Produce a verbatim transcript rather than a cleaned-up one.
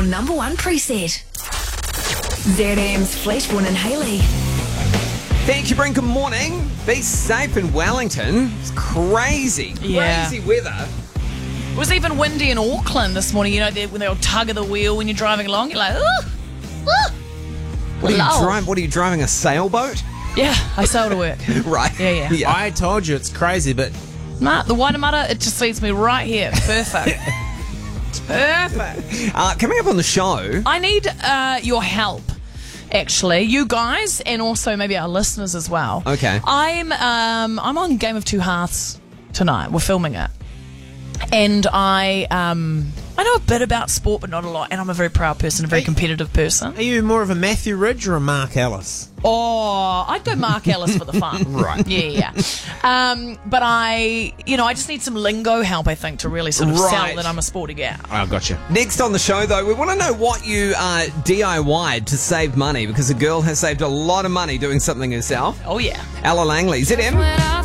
your number one preset. Z M's Fleshborn and Haley. Thank you, Brink. Good morning. Be safe in Wellington. It's crazy, Yeah. crazy weather. It was even windy in Auckland this morning. You know, they, when they'll tug of the wheel when you're driving along, you're like, oh, oh. What are you Hello. driving? What are you driving? A sailboat? Yeah, I sail to work. Right. Yeah, yeah. I told you it's crazy, but Nah, the Waitemata, it just leads me right here. Perfect. It's perfect. Uh, coming up on the show. I need uh, your help, actually. You guys, and also maybe our listeners as well. Okay. I'm um, I'm on Game of Two Hearts tonight. We're filming it. And I um, I know a bit about sport, but not a lot. And I'm a very proud person, a very Hey. competitive person. are you more of a Matthew Ridge or a Mark Ellis? Oh, I'd go Mark Ellis for the fun. Right. Yeah, yeah. Um, but I, you know, I just need some lingo help, I think, to really sort of Right. sell that I'm a sporty gal. Oh, gotcha. Next on the show, though, we want to know what you uh, D I Y'd to save money, because a girl has saved a lot of money doing something herself. Oh, yeah. Ella Langley, Z M.